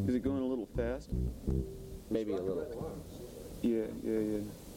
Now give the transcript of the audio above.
Is it going a little fast? Maybe a little. Yeah.